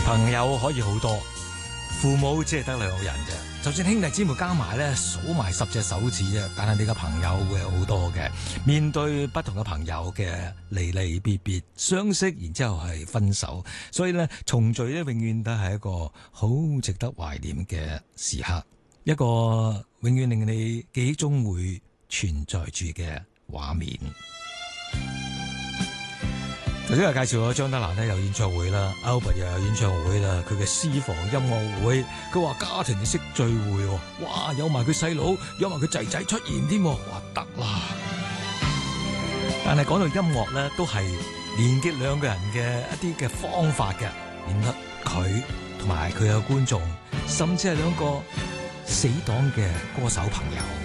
朋友可以好多，父母只係得兩個人啫。就算兄弟姊妹加埋咧，數埋10隻手指啫，但係你嘅朋友會有好多嘅。面對不同嘅朋友嘅離離別別、相識，然之後係分手，所以咧重聚咧永遠都係一個好值得懷念嘅時刻，一個永遠令你記憶中會存在住嘅畫面。頭先又介紹咗張德蘭咧有演唱會啦 ，Albert 又有演唱會啦，佢嘅私房音樂會，佢話家庭式聚會，哇，有埋佢細佬，有埋佢仔仔出現添，哇得啦！但係講到音樂咧，都係連結兩個人嘅一啲嘅方法嘅，連得佢同埋佢嘅觀眾，甚至係兩個死黨嘅歌手朋友。